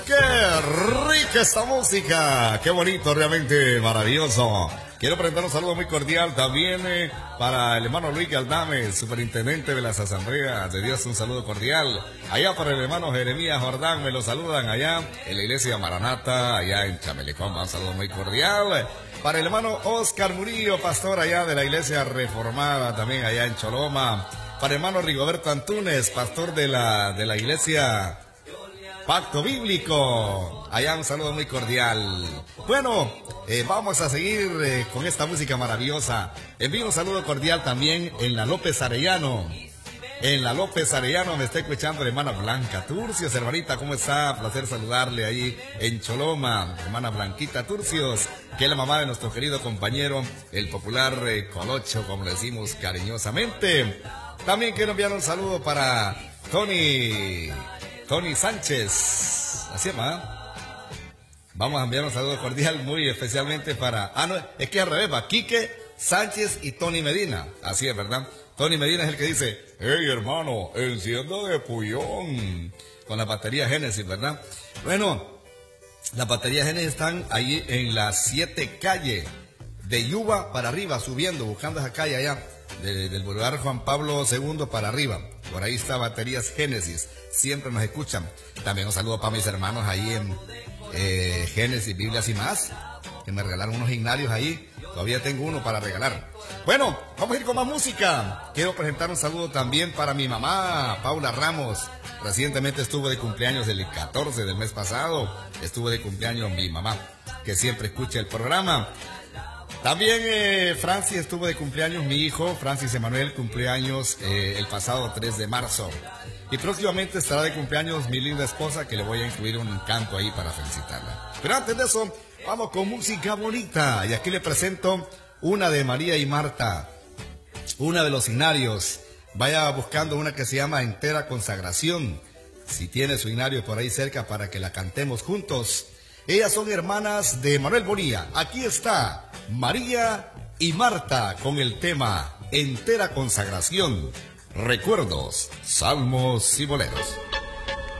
¡Qué rica esta música! ¡Qué bonito, realmente maravilloso! Quiero presentar un saludo muy cordial también para el hermano Luis Galdame, superintendente de las asambleas de Dios, un saludo cordial. Allá para el hermano Jeremías Jordán, me lo saludan allá en la iglesia Maranata, allá en Chamelecón, un saludo muy cordial. Para el hermano Oscar Murillo, pastor allá de la iglesia Reformada, también allá en Choloma. Para el hermano Rigoberto Antunes, pastor de la iglesia Pacto Bíblico. Allá un saludo muy cordial. Bueno, vamos a seguir con esta música maravillosa. Envío un saludo cordial también en la López Arellano. En la López Arellano me está escuchando la hermana Blanca Turcios. Hermanita, ¿cómo está? Placer saludarle ahí en Choloma. Hermana Blanquita Turcios, que es la mamá de nuestro querido compañero, el popular Colocho, como le decimos cariñosamente. También quiero enviar un saludo para Tony Sánchez, así llama. Vamos a enviar un saludo cordial muy especialmente para... no, es que al revés, va Quique Sánchez y Tony Medina. Así es, ¿verdad? Tony Medina es el que dice, hey hermano, enciendo de puyón. Con la batería Génesis, ¿verdad? Bueno, las baterías Génesis están ahí en las 7 calles de Yuba para arriba, subiendo, buscando esa calle allá, del Boulevard Juan Pablo II para arriba. Por ahí está Baterías Génesis. Siempre nos escuchan. También un saludo para mis hermanos ahí en Génesis, Biblias y más, que me regalaron unos ignarios ahí. Todavía tengo uno para regalar. Bueno, vamos a ir con más música. Quiero presentar un saludo también para mi mamá, Paula Ramos. Recientemente estuvo de cumpleaños el 14 del mes pasado. Estuvo de cumpleaños mi mamá, que siempre escucha el programa. También Francis estuvo de cumpleaños, mi hijo, Francis Emanuel, cumpleaños el pasado 3 de marzo. Y próximamente estará de cumpleaños mi linda esposa, que le voy a incluir un canto ahí para felicitarla. Pero antes de eso, vamos con música bonita. Y aquí le presento una de María y Marta, una de los Ignarios. Vaya buscando una que se llama Entera Consagración. Si tiene su Ignario por ahí cerca para que la cantemos juntos. Ellas son hermanas de Manuel Bonilla. Aquí está María y Marta con el tema Entera Consagración. Recuerdos, salmos y boleros.